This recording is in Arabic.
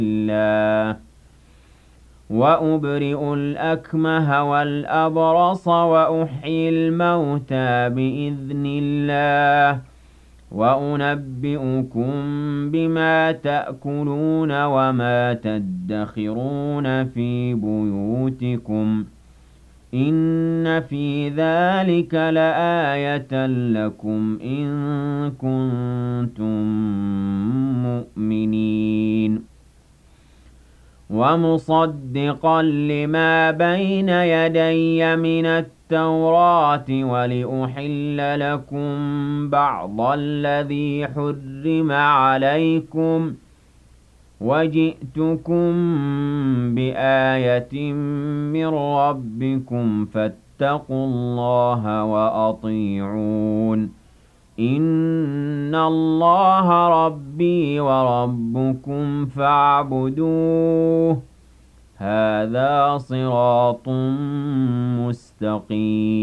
الله وأبرئ الأكمه والأبرص وأحيي الموتى بإذن الله وأنبئكم بما تأكلون وما تدخرون في بيوتكم إن في ذلك لآية لكم إن كنتم مؤمنين ومصدقا لما بين يدي من التوراة ولأحل لكم بعض الذي حرم عليكم وجئتكم بآية من ربكم فاتقوا الله وأطيعون إن الله ربي وربكم فاعبدوه هذا صراط مستقيم